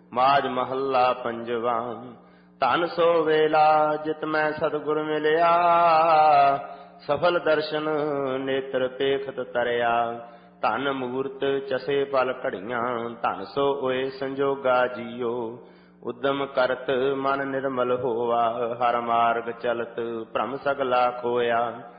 ਮਾਜ ਮਹੱਲਾ ਪੰਜਵਾ। ਧਨ ਸੋ ਵੇਲਾ ਜਿਤ ਮੈਂ ਸਤਿਗੁਰ ਮਿਲਿਆ, ਸਫਲ ਦਰਸ਼ਨ ਨੇਤਰ ਪੇਖਤ ਤਰਿਆ। ਧਨ ਮੂਰਤ ਚਸੇ ਪਲ ਘੜੀਆਂ, ਧਨ ਸੋ ਓਏ ਸੰਜੋਗਾ ਜੀਓ। ਉਦਮ ਕਰਤ ਮਨ ਨਿਰਮਲ ਹੋਆ, ਹਰ ਮਾਰਗ ਚਲਤ ਭ੍ਰਮ ਸਗਲਾ ਖੋਇਆ।